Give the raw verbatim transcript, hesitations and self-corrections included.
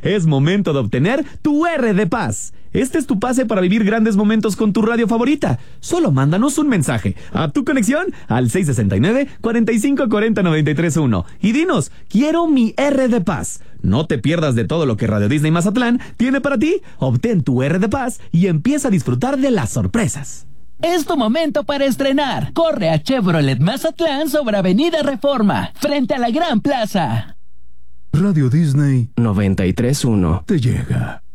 Es momento de obtener tu R de Paz. Este es tu pase para vivir grandes momentos con tu radio favorita. Solo mándanos un mensaje a tu conexión al seis seis nueve, cuatro cinco cuatro cero, nueve tres uno y dinos, quiero mi R de Paz. No te pierdas de todo lo que Radio Disney Mazatlán tiene para ti. Obtén tu R de Paz y empieza a disfrutar de las sorpresas. Es tu momento para estrenar. Corre a Chevrolet Mazatlán sobre Avenida Reforma, frente a la Gran Plaza. Radio Disney noventa y tres punto uno te llega.